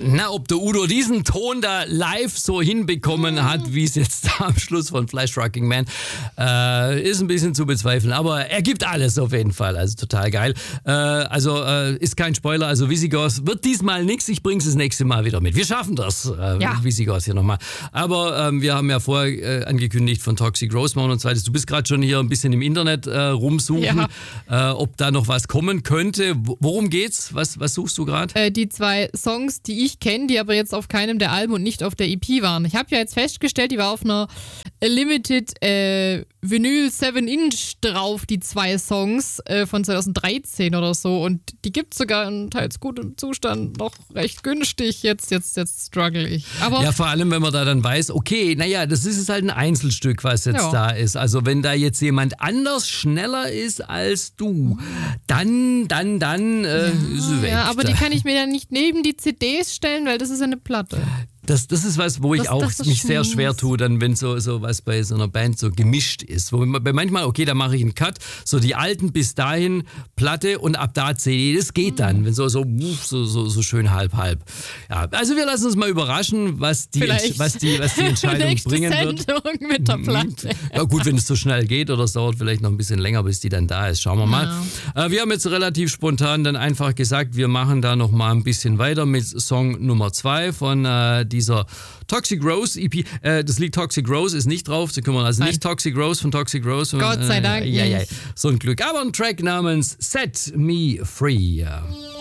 Na, ob der Udo diesen Ton da live so hinbekommen hat, wie es jetzt da am Schluss von Flash Rocking Man, ist ein bisschen zu bezweifeln. Aber er gibt alles auf jeden Fall. Also total geil. Ist kein Spoiler. Also Visigoth wird diesmal nichts. Ich bring's das nächste Mal wieder mit. Wir schaffen das. Visigoth hier nochmal. Aber wir haben ja vorher angekündigt von Toxic Rose machen und zweites. Du bist gerade schon hier ein bisschen im Internet rumsuchen, ob da noch was kommen könnte. Worum geht's? Was suchst du gerade? Die 2 Songs, die ich kenne, die aber jetzt auf keinem der Alben und nicht auf der EP waren. Ich habe ja jetzt festgestellt, die war auf einer Limited Vinyl 7-Inch drauf, die 2 Songs von 2013 oder so. Und die gibt es sogar in teils gutem Zustand noch recht günstig. Jetzt struggle ich. Aber ja, vor allem, wenn man da dann weiß, okay, naja, das ist halt ein Einzelstück, was jetzt da ist. Also wenn da jetzt jemand anders schneller ist als du, dann ist es weg. Ja, aber die kann ich mir ja nicht neben die CDs stellen, weil das ist eine Platte. Das ist was, wo ich mich sehr schwer tue, dann wenn so was bei so einer Band so gemischt ist. Wo manchmal, okay, da mache ich einen Cut, so die alten bis dahin Platte und ab da CD, das geht dann, wenn so schön halb. Ja, also wir lassen uns mal überraschen, was die Entscheidung bringen wird. Sendung mit der Platte. Ja gut, wenn es so schnell geht oder es dauert vielleicht noch ein bisschen länger, bis die dann da ist. Schauen wir mal. Wir haben jetzt relativ spontan dann einfach gesagt, wir machen da noch mal ein bisschen weiter mit Song Nummer 2 von dieser Toxic Rose EP. Das Lied Toxic Rose ist nicht drauf, Sie kümmern also nicht Toxic Rose von Toxic Rose. Gott sei Dank. Ja, so ein Glück. Aber ein Track namens Set Me Free.